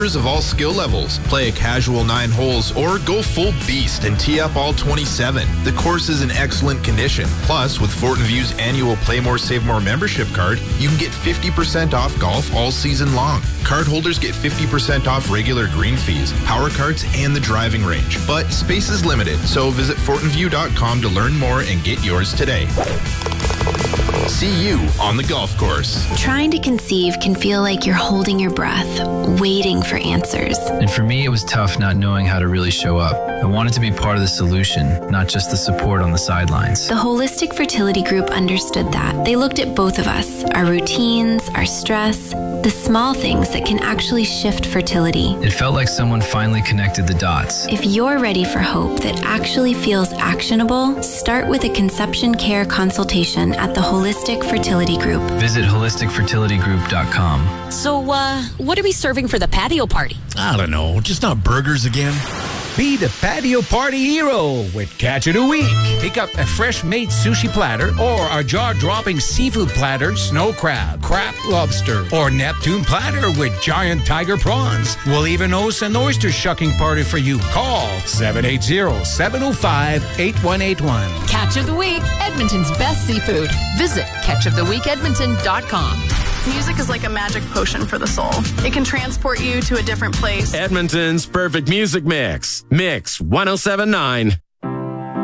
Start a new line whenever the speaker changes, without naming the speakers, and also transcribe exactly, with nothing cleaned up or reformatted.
of all skill levels. Play a casual nine holes or go full beast and tee up all twenty-seven. The course is in excellent condition. Plus, with Fortin View's annual Play More, Save More membership card, you can get fifty percent off golf all season long. Card holders get fifty percent off regular green fees, power carts, and the driving range. But space is limited, so visit fortin view dot com to learn more and get yours today. See you on the golf course.
Trying to conceive can feel like you're holding your breath, waiting for answers.
And for me, it was tough not knowing how to really show up. I wanted to be part of the solution, not just the support on the sidelines.
The Holistic Fertility Group understood that. They looked at both of us, our routines, our stress, the small things that can actually shift fertility.
It felt like someone finally connected the dots.
If you're ready for hope that actually feels actionable, start with a conception care consultation at the Holistic Fertility Group.
Visit holistic fertility group dot com.
So, uh, what are we serving for the patio party?
I don't know, just not burgers again.
Be the patio party hero with Catch of the Week. Pick up a fresh-made sushi platter or our jaw-dropping seafood platter, snow crab, crab lobster, or Neptune platter with giant tiger prawns. We'll even host an oyster shucking party for you. Call seven eight zero, seven oh five, eight one eight one.
Catch of the Week, Edmonton's best seafood. Visit catch of the week edmonton dot com.
Music is like a magic potion for the soul. It can transport you to a different place.
Edmonton's perfect music mix. Mix one oh seven point nine.